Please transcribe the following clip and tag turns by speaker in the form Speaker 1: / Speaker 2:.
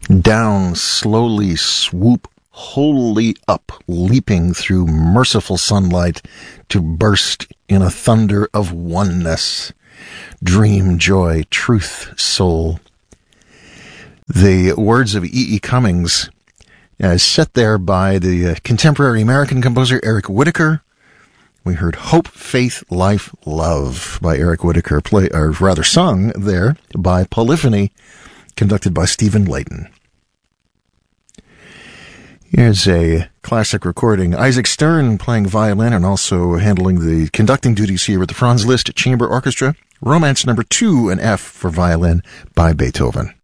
Speaker 1: Down, slowly swoop, wholly up, leaping through merciful sunlight to burst in a thunder of oneness. Dream, joy, truth, soul. The words of E.E. Cummings, set there by the contemporary American composer Eric Whitacre. We heard Hope, Faith, Life, Love by Eric Whitacre, sung there by Polyphony, conducted by Stephen Layton. Here's a classic recording. Isaac Stern playing violin and also handling the conducting duties here with the Franz Liszt Chamber Orchestra. Romance number 2 in F for violin by Beethoven.